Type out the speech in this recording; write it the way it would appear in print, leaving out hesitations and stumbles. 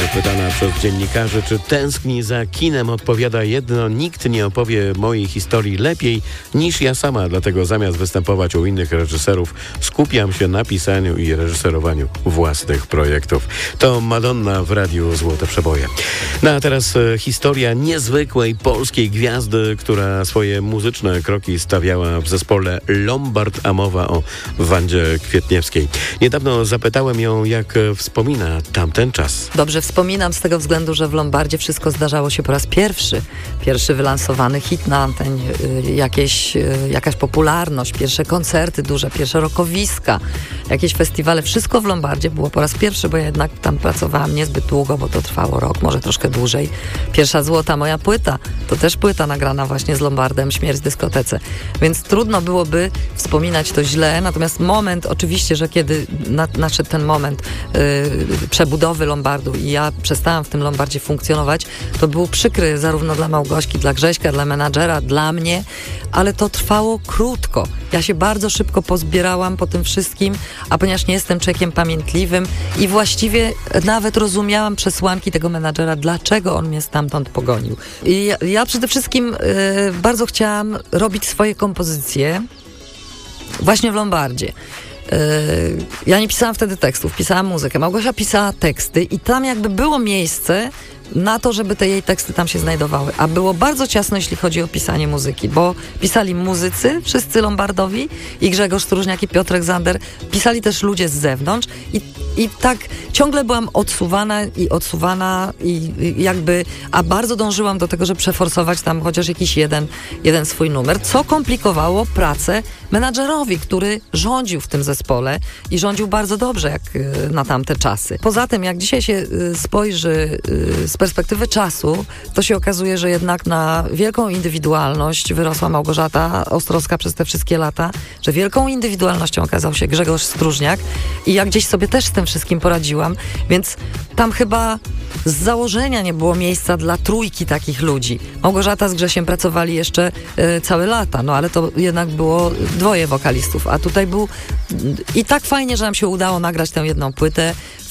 pytana przez dziennikarzy, czy tęskni za kinem, odpowiada jedno: nikt nie opowie mojej historii lepiej niż ja sama, dlatego zamiast występować u innych reżyserów, skupiam się na pisaniu i reżyserowaniu własnych projektów. To Madonna w Radiu Złote Przeboje. No a teraz historia niezwykłej polskiej gwiazdy, która swoje muzyczne kroki stawiała w zespole Lombard, a mowa o Wandzie Kwietniewskiej. Niedawno zapytałem ją, jak wspomina tamten czas. Dobrze wspominam z tego względu, że w Lombardzie wszystko zdarzało się po raz pierwszy. Pierwszy wylansowany hit na antenie, jakaś popularność, pierwsze koncerty duże, pierwsze rockowiska, jakieś festiwale. Wszystko w Lombardzie było po raz pierwszy, bo ja jednak tam pracowałam niezbyt długo, bo to trwało rok, może troszkę dłużej. Pierwsza złota moja płyta, to też płyta nagrana właśnie z Lombardem, Śmierć w dyskotece. Więc trudno byłoby wspominać to źle, natomiast moment, oczywiście, że kiedy nadszedł ten moment przebudowy Lombardu i ja przestałam w tym Lombardzie funkcjonować, to był przykry zarówno dla Małgośki, dla Grześka, dla menadżera, dla mnie, ale to trwało krótko. Ja się bardzo szybko pozbierałam po tym wszystkim, a ponieważ nie jestem człowiekiem pamiętliwym i właściwie nawet rozumiałam przesłanki tego menadżera, dlaczego on mnie stamtąd pogonił. I ja przede wszystkim bardzo chciałam robić swoje kompozycje właśnie w Lombardzie. Ja nie pisałam wtedy tekstów, pisałam muzykę. Małgosia pisała teksty i tam jakby było miejsce na to, żeby te jej teksty tam się znajdowały. A było bardzo ciasno, jeśli chodzi o pisanie muzyki, bo pisali muzycy, wszyscy lombardowi, i Grzegorz Stróżniak, i Piotrek Zander. Pisali też ludzie z zewnątrz i tak ciągle byłam odsuwana i jakby, a bardzo dążyłam do tego, żeby przeforsować tam chociaż jakiś jeden swój numer, co komplikowało pracę menadżerowi, który rządził w tym zespole i rządził bardzo dobrze, jak na tamte czasy. Poza tym, jak dzisiaj się spojrzy z perspektywy czasu, to się okazuje, że jednak na wielką indywidualność wyrosła Małgorzata Ostrowska przez te wszystkie lata, że wielką indywidualnością okazał się Grzegorz Stróżniak i ja gdzieś sobie też z tym wszystkim poradziłam, więc tam chyba z założenia nie było miejsca dla trójki takich ludzi. Małgorzata z Grzesiem pracowali jeszcze całe lata, no ale to jednak było dwoje wokalistów, a tutaj był i tak fajnie, że nam się udało nagrać tę jedną płytę.